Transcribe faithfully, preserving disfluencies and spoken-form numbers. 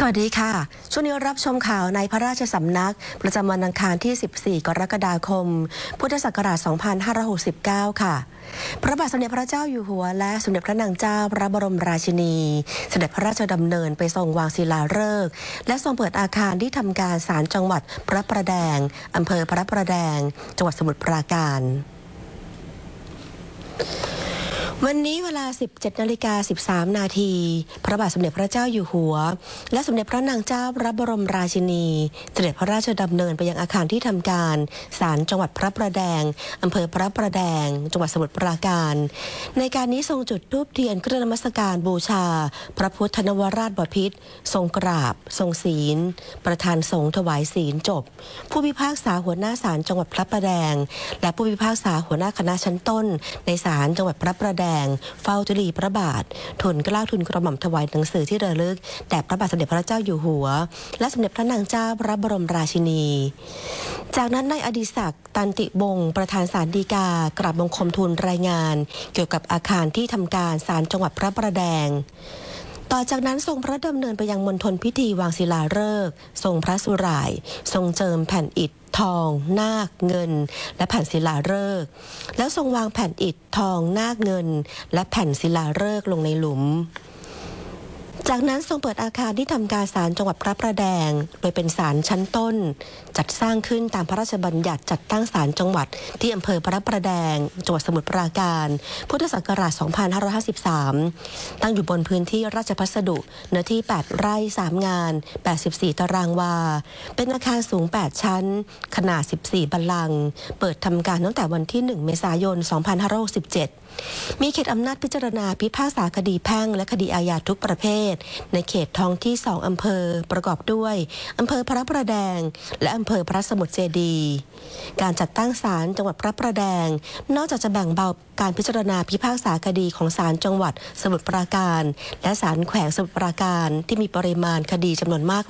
วัสดีค่ะช่วงนี้รับชมข่าวในพระราชสำนักประจำวันอังคารที่ สิบสี่ กรกฎาคม พุทธศักราช สองพันห้าร้อยหกสิบเก้า ค่ะ พระบาทสมเด็จพระเจ้าอยู่หัวและสมเด็จพระนางเจ้าพระบรมราชินีเสด็จพระราชดำเนินไปทรงวางศิลาฤกษ์และทรงเปิดอาคารที่ทำการศาลจังหวัดพระประแดงอำเภอพระประแดงจังหวัดสมุทรปราการวันนี้เวลา สิบเจ็ดนาฬิกาสิบสาม นาทีพระบาทสมเด็จพระเจ้าอยู่หัวและสมเด็จพระนางเจ้าพระบรมราชินีเสด็จพระราชดำเนินไปยังอาคารที่ทำการศาลจังหวัดพระประแดงอำเภอพระประแดงจังหวัดสมุทรปราการในการนี้ทรงจุดธูปเทียนเครื่องนมัสการบูชาพระพุทธนวราชบพิตรทรงกราบทรงศีลประธานสงฆ์ถวายศีลจบผู้พิพากษาหัวหน้าศาลจังหวัดพระประแดงและผู้พิพากษาหัวหน้าคณะชั้นต้นในศาลจังหวัดพระประแดงเฝ้าธุลีพระบาททูลเกล้าทูลกระหม่อมถวายหนังสือที่ระลึกแด่พระบาทสมเด็จพระเจ้าอยู่หัวและสมเด็จพระนางเจ้าพระบรมราชินีจากนั้นนายอดิศักดิ์ตันติวงศ์ประธานศาลฎีกากราบบังคมทูลรายงานเกี่ยวกับอาคารที่ทำการศาลจังหวัดพระประแดงต่อจากนั้นทรงพระดำเนินไปยังมณฑลพิธีวางศิลาฤกษ์ทรงพระสุร่ายทรงเจิมแผ่นอิฐทองนาคเงินและแผ่นศิลาฤกษ์แล้วทรงวางแผ่นอิฐทองนาคเงินและแผ่นศิลาฤกษ์ลงในหลุมจากนั้นทรงเปิดอาคารที่ทำการศาลจังหวัดพระประแดงโดยเป็นศาลชั้นต้นจัดสร้างขึ้นตามพระราชบัญญัติจัดตั้งศาลจังหวัดที่อำเภอพระประแดงจังหวัดสมุทรปราการพุทธศักราช สองพันห้าร้อยห้าสิบสาม ตั้งอยู่บนพื้นที่ราชพัสดุเนื้อที่ แปด ไร่ สาม งาน แปดสิบสี่ ตารางวาเป็นอาคารสูง แปด ชั้นขนาด สิบสี่ บัลลังก์เปิดทำการตั้งแต่วันที่ หนึ่ง เมษายน สองพันห้าร้อยหกสิบเจ็ดมีเขตอำนาจพิจารณาพิพากษาคดีแพ่งและคดีอาญาทุกประเภทในเขตท้องที่สองอำเภอประกอบด้วยอำเภอพระประแดงและอำเภอพระสมุทรเจดีย์การจัดตั้งศาลจังหวัดพระประแดงนอกจากจะแบ่งเบาการพิจารณาพิพากษาคดีของศาลจังหวัดสมุทรปราการและศาลแขวงสมุทรปราการที่มีปริมาณคดีจำนวนมาก